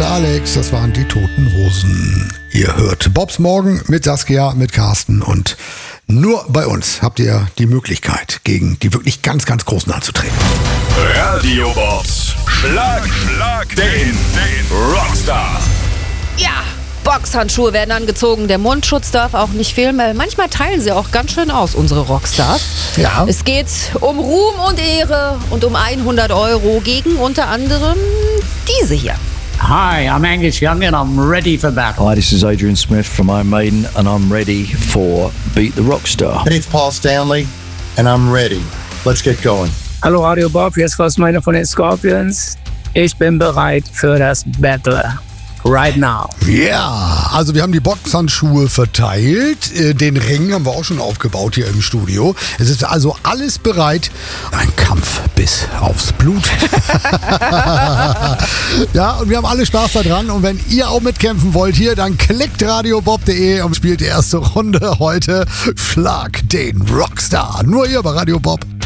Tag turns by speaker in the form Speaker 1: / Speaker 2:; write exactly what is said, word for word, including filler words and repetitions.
Speaker 1: Alex, das waren die Toten Hosen. Ihr hört Bobs Morgen mit Saskia, mit Carsten und nur bei uns habt ihr die Möglichkeit, gegen die wirklich ganz, ganz Großen anzutreten.
Speaker 2: Radio Bobs, Schlag, Schlag, den, den Rockstar.
Speaker 3: Ja, Boxhandschuhe werden angezogen, der Mundschutz darf auch nicht fehlen, weil manchmal teilen sie auch ganz schön aus, unsere Rockstars.
Speaker 1: Ja.
Speaker 3: Es geht um Ruhm und Ehre und um hundert Euro gegen unter anderem diese hier.
Speaker 4: Hi, I'm Angus Young and I'm ready for battle.
Speaker 5: Hi, this is Adrian Smith from Iron Maiden and I'm ready for Beat the Rockstar.
Speaker 6: Hey, it's Paul Stanley and I'm ready. Let's get going.
Speaker 7: Hallo Radio Bob, hier ist Klaus Meiner von den Scorpions. Ich bin bereit für das Battle. Right now.
Speaker 1: Ja, also wir haben die Boxhandschuhe verteilt, den Ring haben wir auch schon aufgebaut hier im Studio. Es ist also alles bereit. Ein Kampf bis aufs Blut. Ja, und wir haben alle Spaß daran. Und wenn ihr auch mitkämpfen wollt hier, dann klickt radiobob punkt de und spielt die erste Runde heute. Schlag den Rockstar. Nur hier bei Radio Bob.